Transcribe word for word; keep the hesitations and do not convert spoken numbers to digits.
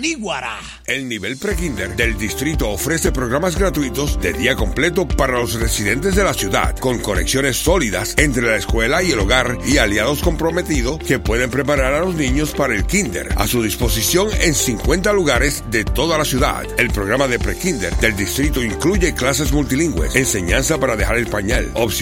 Níguara. El nivel prekinder del distrito ofrece programas gratuitos de día completo para los residentes de la ciudad, con conexiones sólidas entre la escuela y el hogar y aliados comprometidos que pueden preparar a los niños para el kinder, a su disposición en cincuenta lugares de toda la ciudad. El programa de prekinder del distrito incluye clases multilingües, enseñanza para dejar el pañal, opciones